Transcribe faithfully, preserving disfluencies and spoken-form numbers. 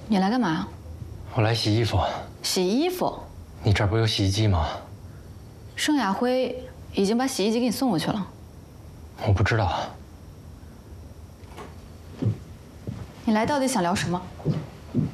你来干嘛？ 我来洗衣服。 洗衣服？ 你这儿不有洗衣机吗？ 盛亚辉已经把洗衣机给你送过去了。 我不知道。 你来到底想聊什么？